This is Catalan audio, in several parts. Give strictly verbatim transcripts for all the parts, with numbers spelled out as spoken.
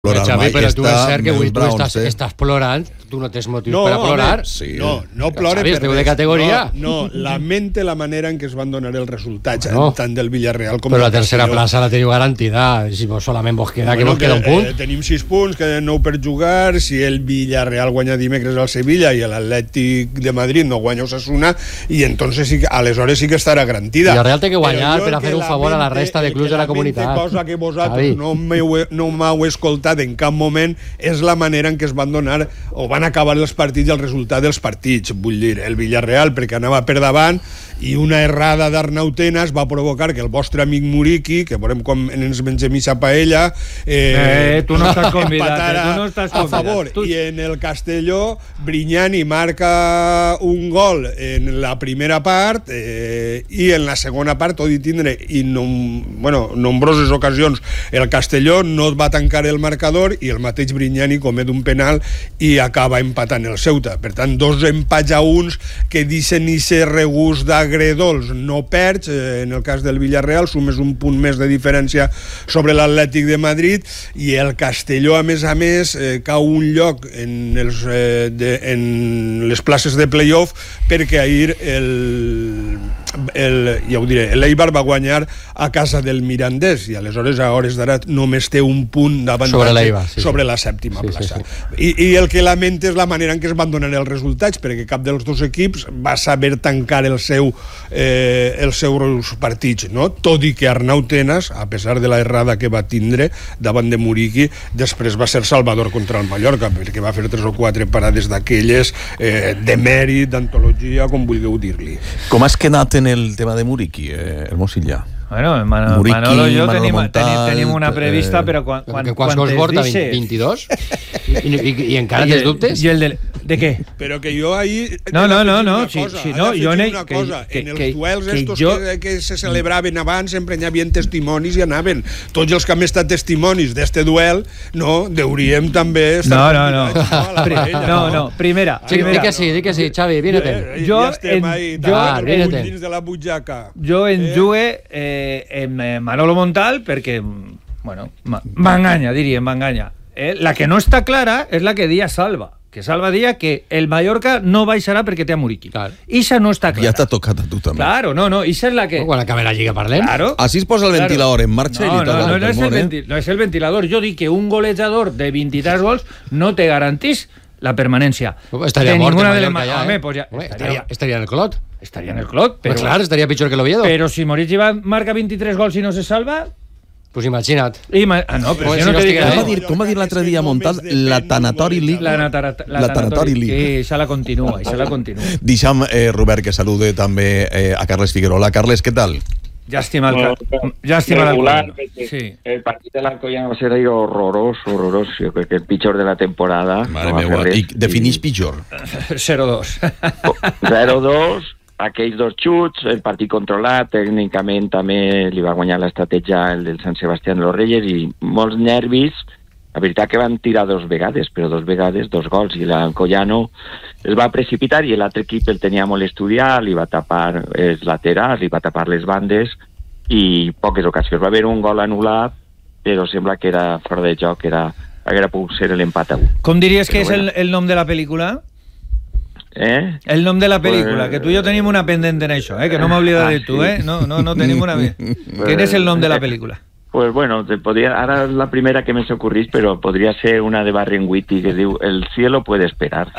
Plorar Xavi, mai però tu és està cert que avui Mel tu Browns, estàs, eh? estàs plorant, tu no tens motius No, per a plorar. home, Sí. No, no plore Xavi, per esteu de res. categoria. No, no, lamente la manera en què es van donar els resultats, Bueno, eh, tant del Villarreal com Però del la tercera Castelló. plaça la teniu garantida. Si vos solament vos queda, que Bueno, vos queda un punt. Eh, tenim sis punts, queden nou per jugar. Si el Villarreal guanya dimecres al Sevilla i l'Atlètic de Madrid no guanya Osasuna, i entonces sí que, aleshores sí que estarà garantida. Villarreal té que guanyar Però jo per a el que fer un favor a la lamente- resta de el clubs que de la lamente, comunitat. cosa que vosaltres Xavi. no m'heu no m'heu escoltat en cap moment, és la manera en què es van donar o van acabar els partits i el resultat dels partits. Vull dir, el Villarreal, perquè anava per davant, i una errada d'Arnautenas va provocar que el vostre amic Muriqui, que veurem com ens mengem ixa paella, eh, Eh, tu no estàs convidat, empatara eh, tu no estàs a convidat. favor. Tu- I en el Castelló, Brignani marca un gol en la primera part, eh, i en la segona part, tot i tindre i nom, bueno, nombroses ocasions el Castelló no va tancar el marcador, i el mateix Brignani comet un penal i acaba empatant el Ceuta. Per tant, dos empats a uns que deixen i ser regust d'agredols, no perds. Eh, en el cas del Villarreal sumes un punt més de diferència sobre l'Atlètic de Madrid, i el Castelló, a més a més, eh, cau un lloc en, els, eh, de, en les places de playoff, perquè ahir el, el, ja ho diré, l'Eibar va guanyar a casa del Mirandés, i aleshores a hores d'ara només té un punt d'avantatge Sobre l'Eibar, sí, sobre sí. la sèptima Sí, sí, plaça. sí. I, I el que lamenta és la manera en què es van donar els resultats, perquè cap dels dos equips va saber tancar el seu, eh, els seus partits, no? Tot i que Arnautenas, a pesar de la errada que va tindre davant de Muriqui, després va ser salvador contra el Mallorca, perquè va fer tres o quatre parades d'aquelles eh, de mèrit, d'antologia, com vulgueu dir-li. Com has quedat en el tema de Muriqui, eh, Hermosilla? Bueno, Manolo, Muriqui, Manolo i jo Manolo tenim, Montal, tenim, tenim una prevista, eh, però quan, Quan, quan, que quants quan gols es porta? dice- vint-i-dos? I, i, i encara I tens el- dubtes? I el de, de què? Però que jo ahir... No, no, no, he no, una sí, cosa, sí, he no, d'afegir jo n'he- una que- cosa. que- En els que- duels que estos jo- que, que se celebraven abans sempre n'hi havia testimonis i anaven. Tots els que han estat testimonis d'este duel, no, deuríem també No, estar no, no. convidats, a la Pri- paella, no, no, primera, Sí, di primera. que sí, di que sí, Xavi, vine-te'n. Eh, Jo ja estem en- ahí, jo tant, en- el puny dins de la butxaca. Jo en Eh? jugue eh, en eh, Manolo Montal perquè, bueno, ma- m'enganya, diríem, m'enganya. Eh, la que no està clara és la que dia Salva, que Salva dia que el Mallorca no baixarà perquè té a Muriqui. Clar. Ixa no està clara. Ja t'ha tocat a tu també. Claro, no, no, ixa és la que... Quan acabi la Lliga parlem. Claro. Així es posa el Claro. ventilador en marxa No, i li no, toca no, el no, és el pulmón, eh? venti- no és el ventilador. Jo dic que un golejador de vint-i-tres gols no te garantís la permanència. Estaria de mort ninguna el de les Mallorca ma- ja, Home, eh? pues ja, Home, estaria, estaria, estaria en el Clot. estaria en el Clot, Però però, clar, estaria pitjor que l'Oviedo. però si Muriqui va marca vint-i-tres gols i no se salva... Pues imagina't. I ma... Ah, no, però Home, si si no no te dic... estiguera Com va Eh? dir, com va dir l'altre dia Montal? Només La depèn Tanatori d'un League. La, natara, la, La Tanatori League. Sí, això la continua, això la continua. Deixa'm, eh, Robert, que salude també eh, a Carles Figuerola. Carles, què tal? Llàstima el... Bueno, Ca- Llàstima regular, el... perquè Sí. el partit de l'Alcoyano va ser ahir horrorós, horrorós, jo crec que el pitjor de la temporada. Mare no va meva, fer i res. definix pitjor. zero dos. zero dos, aquells dos xuts, el partit controlat, tècnicament també li va guanyar l'estratègia el del Sant Sebastián de los Reyes i molts nervis. La veritat que van tirar dos vegades, però dos vegades, dos gols, i l'Alcoyano es va precipitar i l'altre equip el tenia molt estudiat, li va tapar els laterals, li va tapar les bandes i poques ocasions. Va haver un gol anul·lat, però sembla que era fora de joc, era, haguera pogut ser l'empat a un. Com diries que Però és bueno. el, el nom de la pel·lícula? Eh? El nom de la pel·lícula, Pues- que tu i jo tenim una pendent en això, eh? Que no m'oblida Ah, de tu, sí. eh? No, no, no tenim una... Quin és el nom de la pel·lícula? Pues bueno, te podría, ahora es la primera que me se ocurrís, pero podría ser una de Barry Whitty que diu El cielo puede esperar.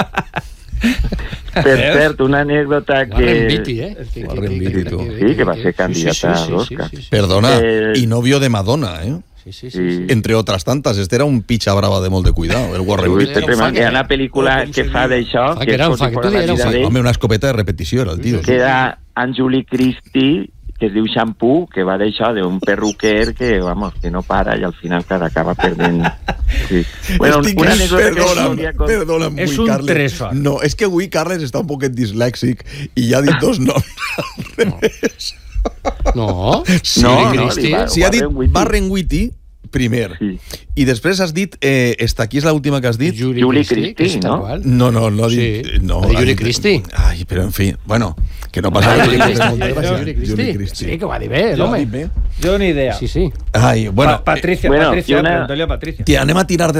Per Veus? cert, una anécdota que... Warren Beatty, eh? Warren Beatty, tu. Sí, que va ser candidata a l'Oscar. Perdona, Eh, y novio de Madonna, ¿eh? Sí, sí, sí. Sí. Entre otras tantas. Este era un picha brava de molt de cuidado, el Warren Ui, Beatty. este tema, hi ha una pel·lícula que fa d'això, Fa que que és era un com si fa, que fos tu la digues un vida fa. d'ell, Home, una escopeta de repetició era el tio. que era en Julie Christie, que es diu Shampoo, que va d'això, d'un perruquer que, vamos, que no para i al final, clar, acaba perdent... Sí. Bueno, Estic, una anècdota que perdona'm, volia contar. perdona'm, És avui, un Carles. tresor. No, és que avui Carles està un poquet dislèxic i ja ha dit dos noms al revés. No. Sí, No, no, Christie. li va- si ha dit Warren Whitty. Warren Whitty, primer. Sí. I després has dit, eh, esta aquí és l'última que has dit? Juli Juli Christie, Christie, que és tal no? qual. No, no, no ha dit... Sí, no, la de ha Juli dit- Christie. Ai, però en fi, bueno, que no passa Ah, res. Juli que Christie, és molt Juli gràcies. Christie. Juli Christie. Sí, que va dir bé, Ja ho l'home. ha dit bé. Jo ni idea. Sí, sí. Ai, bueno, Pa- Patricia, bueno, Patricia, i una- preguntale a Patricia. Tia, anem a tirar de